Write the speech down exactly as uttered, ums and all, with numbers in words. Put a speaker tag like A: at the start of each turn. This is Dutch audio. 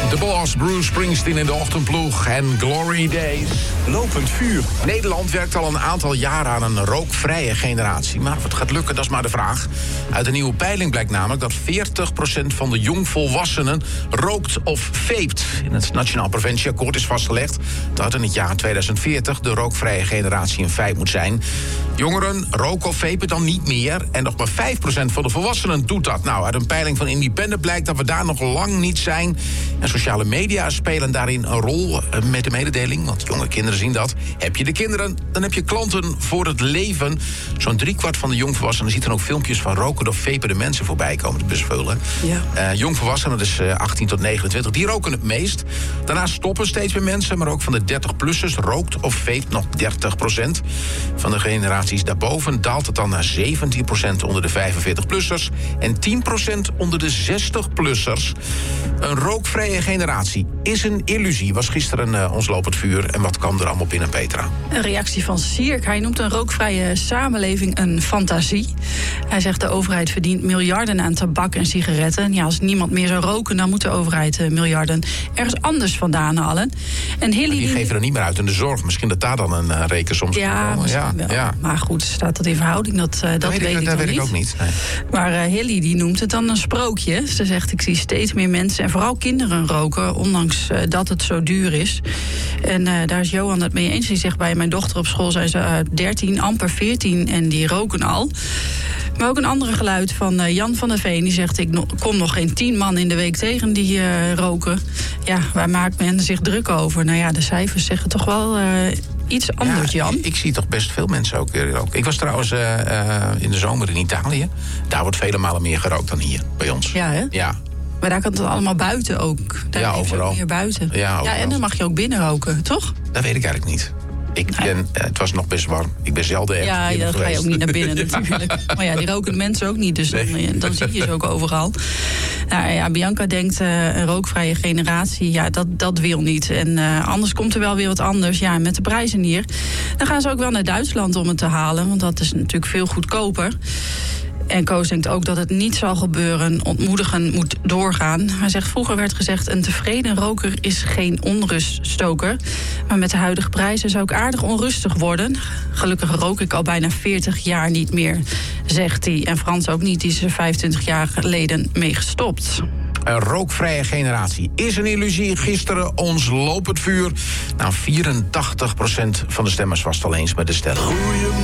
A: De Boss, Bruce Springsteen in de ochtendploeg en Glory Days.
B: Lopend vuur.
A: Nederland werkt al een aantal jaren aan een rookvrije generatie. Maar of het gaat lukken, dat is maar de vraag. Uit een nieuwe peiling blijkt namelijk dat veertig procent van de jongvolwassenen rookt of veept. In het Nationaal Preventieakkoord is vastgelegd dat in het jaar tweeduizend veertig de rookvrije generatie een feit moet zijn. Jongeren roken of vepen dan niet meer. En nog maar vijf procent van de volwassenen doet dat. Nou, uit een peiling van Independent blijkt dat we daar nog lang niet zijn. En sociale media spelen daarin een rol met de mededeling. Want jonge kinderen zien dat. Heb je de kinderen, dan heb je klanten voor het leven. Zo'n driekwart van de jongvolwassenen ziet dan ook filmpjes van roken of vepende mensen voorbij komen. Dat is best veel, hè?
C: Ja.
A: Uh, jongvolwassenen, dus uh, achttien tot negenentwintig, die roken het meest. Daarna stoppen steeds meer mensen. Maar ook van de dertig-plussers rookt of veept nog dertig procent. Van de generaties daarboven daalt het dan naar zeventien procent onder de vijfenveertig-plussers. En tien procent onder de zestig-plussers. Een rookvrije generatie is een illusie, was gisteren uh, ons lopend vuur. En wat kwam er allemaal binnen, Petra?
C: Een reactie van Sierk. Hij noemt een rookvrije samenleving een fantasie. Hij zegt de overheid verdient miljarden aan tabak en sigaretten. Ja, als niemand meer zou roken, dan moet de overheid uh, miljarden ergens anders vandaan halen. En Hilly,
A: die, die geven er niet meer uit in de zorg. Misschien dat daar dan een uh, reken soms
C: ja, misschien
A: ja,
C: wel.
A: Ja.
C: Maar goed, staat dat in verhouding? Dat, uh, dat, dat weet ik, ik,
A: dat weet
C: niet.
A: ik ook niet. Nee.
C: Maar uh, Hilly die noemt het dan een sprookje. Ze zegt, ik zie steeds meer mensen en vooral kinderen roken, ondanks uh, dat het zo duur is. En uh, daar is Johan het mee eens. Die zegt, bij mijn dochter op school zijn ze uh, dertien, amper veertien en die roken al. Maar ook een andere geluid van uh, Jan van der Veen. Die zegt, ik no- kom nog geen tien man in de week tegen die uh, roken. Ja, waar maakt men zich druk over? Nou ja, de cijfers zeggen toch wel uh, iets anders,
A: ja,
C: Jan.
A: Ik zie toch best veel mensen ook weer roken. Ik was trouwens uh, uh, in de zomer in Italië. Daar wordt vele malen meer gerookt dan hier, bij ons.
C: Ja, hè?
A: Ja.
C: Maar daar kan het allemaal buiten ook. Daar
A: ja,
C: is
A: overal.
C: Meer buiten.
A: Ja,
C: ja, en dan mag je ook binnen roken, toch?
A: Dat weet ik eigenlijk niet. Ik ben, uh, het was nog best warm. Ik ben zelden echt
C: Ja,
A: binnen
C: dan
A: geweest.
C: ga je ook niet naar binnen natuurlijk. Maar ja, die roken de mensen ook niet, dus nee. dan, dan zie je ze ook overal. Nou ja, Bianca denkt, uh, een rookvrije generatie, ja, dat, dat wil niet. En uh, anders komt er wel weer wat anders. Ja, met de prijzen hier. Dan gaan ze ook wel naar Duitsland om het te halen, want dat is natuurlijk veel goedkoper. En Koos denkt ook dat het niet zal gebeuren, ontmoedigen moet doorgaan. Hij zegt, vroeger werd gezegd, een tevreden roker is geen onruststoker. Maar met de huidige prijzen zou ik aardig onrustig worden. Gelukkig rook ik al bijna veertig jaar niet meer, zegt hij. En Frans ook niet, die is er vijfentwintig jaar geleden mee gestopt.
A: Een rookvrije generatie is een illusie. Gisteren ons lopend vuur. Nou, vierentachtig procent van de stemmers was het al eens met de stelling.